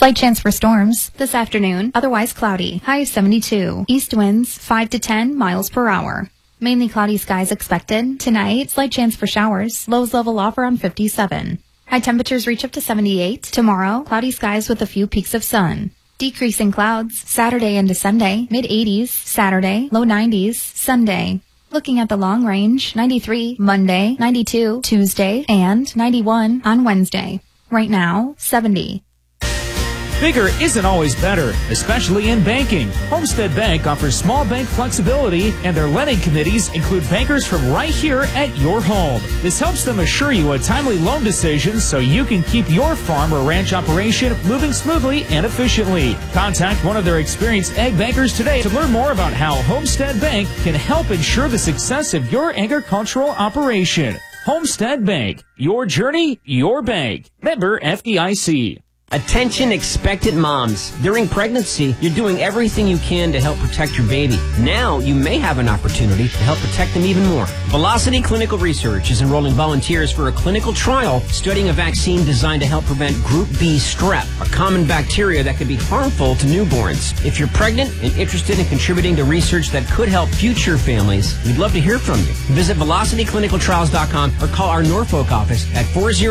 Slight chance for storms this afternoon, otherwise cloudy. High of 72. East winds 5 to 10 miles per hour. Mainly cloudy skies expected. Tonight, slight chance for showers. Lows level off around 57. High temperatures reach up to 78. Tomorrow, cloudy skies with a few peaks of sun. Decreasing clouds Saturday into Sunday. Mid-80s Saturday. Low 90s Sunday. Looking at the long range, 93 Monday, 92 Tuesday, and 91 on Wednesday. Right now, 70. Bigger isn't always better, especially in banking. Homestead Bank offers small bank flexibility, and their lending committees include bankers from right here at your home. This helps them assure you a timely loan decision so you can keep your farm or ranch operation moving smoothly and efficiently. Contact one of their experienced ag bankers today to learn more about how Homestead Bank can help ensure the success of your agricultural operation. Homestead Bank, your journey, your bank. Member FDIC. Attention expectant moms. During pregnancy, you're doing everything you can to help protect your baby. Now, you may have an opportunity to help protect them even more. Velocity Clinical Research is enrolling volunteers for a clinical trial studying a vaccine designed to help prevent Group B strep, a common bacteria that can be harmful to newborns. If you're pregnant and interested in contributing to research that could help future families, we'd love to hear from you. Visit velocityclinicaltrials.com or call our Norfolk office at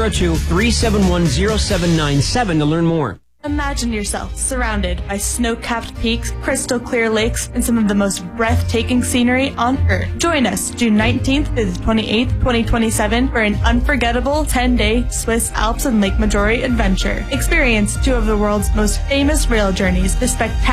402-371-0797 to learn more. Imagine yourself surrounded by snow-capped peaks, crystal clear lakes, and some of the most breathtaking scenery on Earth. Join us June 19th to the 28th, 2027 for an unforgettable 10-day Swiss Alps and Lake Majore adventure. Experience two of the world's most famous rail journeys, the spectacular